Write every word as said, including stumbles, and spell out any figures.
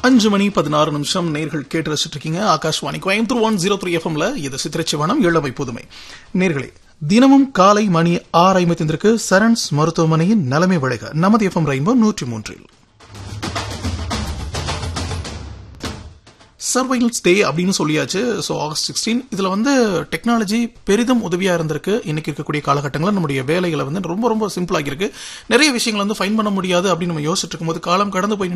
அஞ்சு மணி பதினாறு நிமிஷம் நேர்கள் கேட்டு ரசிட்டு இருக்கீங்க. Akashvani Coimbatore one zero three எஃப்எம்ல இது சித்திரச்சிவனம் இளமை புதுமை. நேர்களே, தினமும் காலை மணி ஆறு ஐம்பத்தி சரண்ஸ் மருத்துவமனையின் நலமை விளைக நமது எஃப்எம் ரெயின்போ நூற்றி மூன்றில் சர்வைலன்ஸ் டே அப்படின்னு சொல்லியாச்சு. ஸோ ஆகஸ்ட் சிக்ஸ்டீன் இதில் வந்து டெக்னாலஜி பெரிதும் உதவியாக இருந்திருக்கு. இன்னைக்கு இருக்கக்கூடிய காலகட்டங்களில் நம்முடைய வேலைகளை வந்து ரொம்ப ரொம்ப சிம்பிளாக இருக்கு. நிறைய விஷயங்கள் வந்து ஃபைன் பண்ண முடியாது அப்படின்னு நம்ம யோசிச்சுட்டு இருக்கும்போது காலம் கடந்து போய்